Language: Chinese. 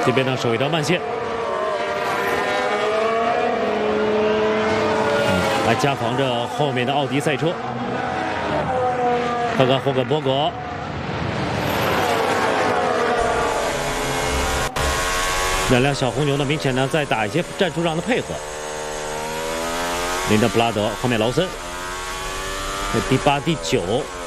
这边呢守一条慢线，来加防着后面的奥迪赛车。看看霍肯伯格，两辆小红牛呢，明显呢在打一些战术上的配合。林德布拉德后面劳森，第8、第9。